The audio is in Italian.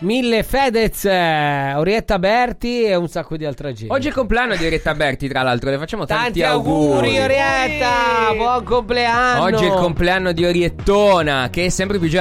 Mille Fedez, Orietta Berti e un sacco di altra gente. Oggi è il compleanno di Orietta Berti, tra l'altro, le facciamo tanti auguri. Orietta, buon compleanno. Oggi è il compleanno di Oriettona, che è sempre più